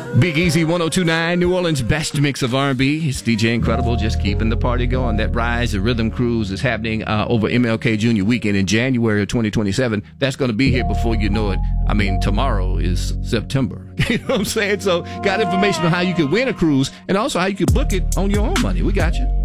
Big Easy 102.9, New Orleans' best mix of R&B. It's DJ Incredible, just keeping the party going. That Rise of Rhythm Cruise is happening over MLK Jr. weekend in January of 2027. That's going to be here before you know it. I mean, tomorrow is September. You know what I'm saying? So, got information on how you could win a cruise and also how you could book it on your own money. We got you.